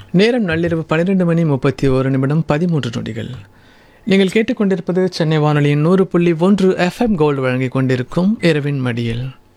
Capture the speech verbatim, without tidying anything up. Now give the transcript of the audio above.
நேரம் நள்ளிரவு பன்னிரெண்டு மணி முப்பத்தி ஒரு நிமிடம் பதிமூன்று நொடிகள். நீங்கள் கேட்டுக்கொண்டிருப்பது சென்னை வானொலியின் நூறு புள்ளி ஒன்று எஃப்எம் கோல்டு வழங்கிக் கொண்டிருக்கும் இரவின் மடியில்.